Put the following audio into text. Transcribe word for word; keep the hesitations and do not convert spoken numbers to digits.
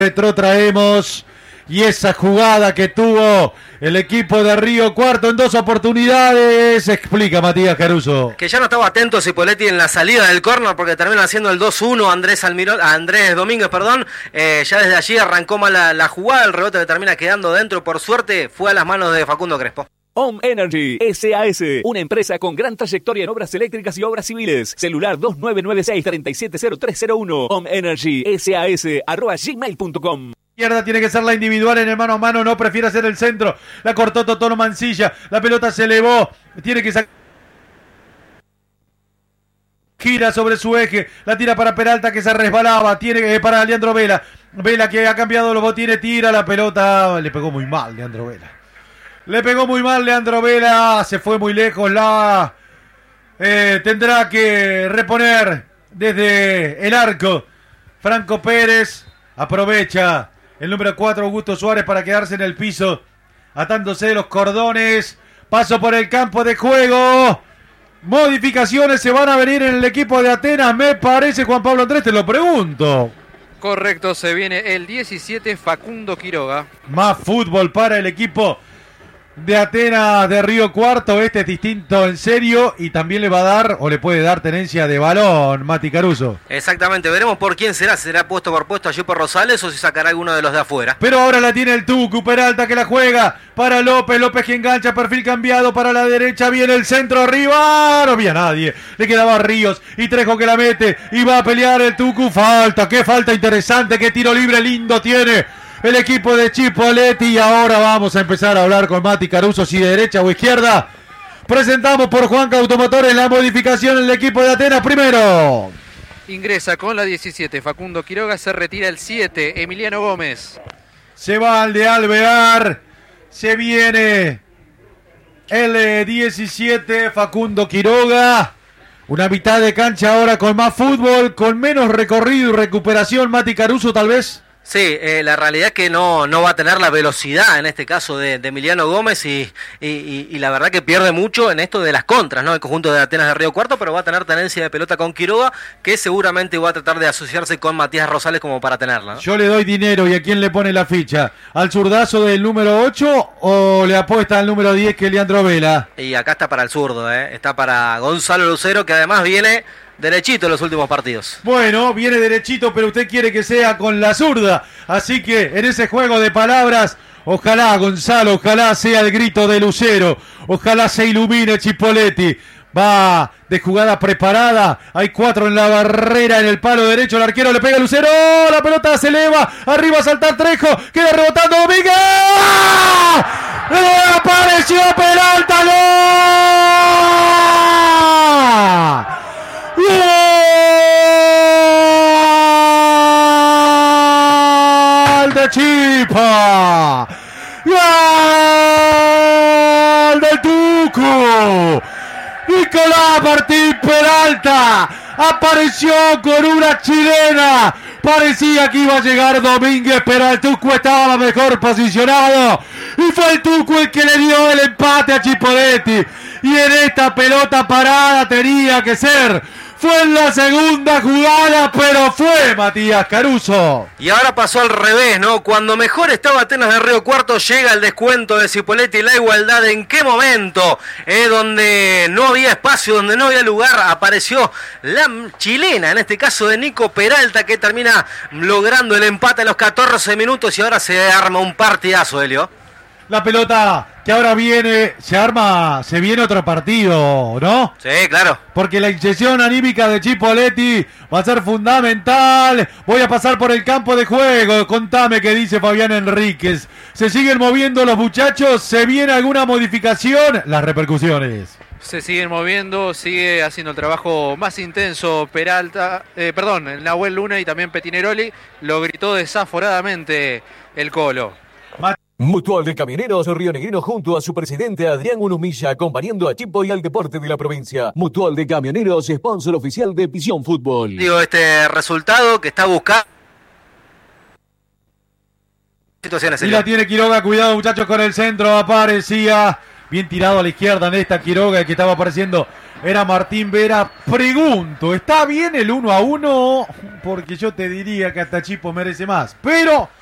Retro traemos y esa jugada que tuvo el equipo de Río Cuarto en dos oportunidades, explica Matías Caruso. Que ya no estaba atento Cipoletti en la salida del córner porque termina haciendo el dos uno Andrés Almirón, Andrés Domínguez, perdón. Eh, ya desde allí arrancó mal la, la jugada, el rebote que termina quedando dentro, por suerte fue a las manos de Facundo Crespo. Home Energy S A S, una empresa con gran trayectoria en obras eléctricas y obras civiles. Celular dos nueve nueve seis, tres siete cero tres cero uno. Home Energy S A S arroba gmail punto com. Izquierda tiene que ser la individual en el mano a mano, no prefiere hacer el centro. La cortó Totono Mancilla, la pelota se elevó, tiene que sacar. Gira sobre su eje, la tira para Peralta que se resbalaba, tiene eh, para Leandro Vela. Vela que ha cambiado los botines, tira la pelota, le pegó muy mal Leandro Vela. Le pegó muy mal Leandro Vela, se fue muy lejos, la eh, tendrá que reponer desde el arco. Franco Pérez aprovecha el número cuatro Augusto Suárez para quedarse en el piso, atándose de los cordones. Paso por el campo de juego. Modificaciones se van a venir en el equipo de Atenas, me parece, Juan Pablo Andrés, te lo pregunto. Correcto, se viene el diecisiete Facundo Quiroga. Más fútbol para el equipo de Atenas de Río Cuarto. Este es distinto en serio y también le va a dar o le puede dar tenencia de balón Mati Caruso. Exactamente, veremos por quién será, si será puesto por puesto allí por Rosales o si sacará alguno de los de afuera. Pero ahora la tiene el Tucu, Peralta que la juega para López, López que engancha, perfil cambiado para la derecha, viene el centro arriba, no había nadie, le quedaba Ríos y Trejo que la mete y va a pelear el Tucu, falta, qué falta interesante, qué tiro libre lindo tiene el equipo de Chipoletti. Y ahora vamos a empezar a hablar con Mati Caruso, si de derecha o izquierda. Presentamos por Juanca Automotores la modificación en el equipo de Atenas. Primero ingresa con la diecisiete Facundo Quiroga, se retira el siete Emiliano Gómez. Se va al de Alvear, se viene el diecisiete Facundo Quiroga. Una mitad de cancha ahora con más fútbol, con menos recorrido y recuperación. Mati Caruso, tal vez. Sí, eh, la realidad es que no, no va a tener la velocidad en este caso de, de Emiliano Gómez y, y, y, y la verdad que pierde mucho en esto de las contras, ¿no? El conjunto de Atenas de Río Cuarto, pero va a tener tenencia de pelota con Quiroga, que seguramente va a tratar de asociarse con Matías Rosales como para tenerla, ¿no? Yo le doy dinero, ¿y a quién le pone la ficha? ¿Al zurdazo del número ocho o le apuesta al número diez que es Leandro Vela? Y acá está para el zurdo, ¿eh? Está para Gonzalo Lucero, que además viene derechito en los últimos partidos. Bueno, viene derechito, pero usted quiere que sea con la zurda. Así que en ese juego de palabras, ojalá, Gonzalo, ojalá sea el grito de Lucero. Ojalá se ilumine Chipoletti. Va de jugada preparada. Hay cuatro en la barrera, en el palo derecho. El arquero le pega a Lucero. La pelota se eleva. Arriba a saltar Trejo. Queda rebotando Domínguez. ¡Ah! ¡Apareció Peralta! ¡Gol! ¡Gol de Chipa! ¡Gol del Tucu! Nicolás Martín Peralta apareció con una chilena. Parecía que iba a llegar Domínguez, pero el Tucu estaba mejor posicionado. Y fue el Tucu el que le dio el empate a Chipoletti. Y en esta pelota parada tenía que ser. Fue en la segunda jugada, pero fue Matías Caruso. Y ahora pasó al revés, ¿no? Cuando mejor estaba Atenas de Río Cuarto, llega el descuento de Cipoletti y la igualdad. ¿En qué momento? Eh, donde no había espacio, donde no había lugar, apareció la chilena, en este caso de Nico Peralta, que termina logrando el empate a los catorce minutos y ahora se arma un partidazo, Helio. La pelota que ahora viene, se arma, se viene otro partido, ¿no? Sí, claro. Porque la inyección anímica de Chipoletti va a ser fundamental. Voy a pasar por el campo de juego. Contame qué dice Fabián Enríquez. ¿Se siguen moviendo los muchachos? ¿Se viene alguna modificación? Las repercusiones. Se siguen moviendo, sigue haciendo el trabajo más intenso Peralta, eh, perdón, Nahuel Luna y también Petineroli. Lo gritó desaforadamente el Colo. Mat- Mutual de Camioneros Río Negrino junto a su presidente Adrián Unumilla, acompañando a Chipo y al deporte de la provincia. Mutual de Camioneros, sponsor oficial de Visión Fútbol. Digo, este resultado que está buscando situaciones. Y la tiene Quiroga, cuidado muchachos con el centro, aparecía bien tirado a la izquierda en esta Quiroga, el que estaba apareciendo era Martín Vera. Pregunto, ¿está bien el uno a uno? Porque yo te diría que hasta Chipo merece más, pero